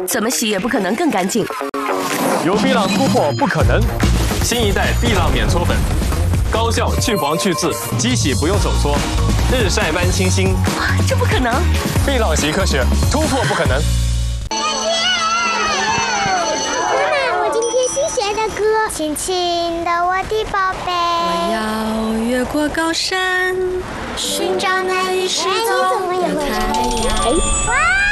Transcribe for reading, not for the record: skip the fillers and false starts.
怎么洗也不可能更干净。 有碧浪突破不可能，新一代碧浪免搓粉，高效去黄去渍，机洗不用手搓，日晒般清新。 这不可能！ 碧浪洗科学，突破不可能。 妈妈，我今天新学的歌，亲亲的我的宝贝。 我要越过高山，寻找那一失踪的太阳。 哇！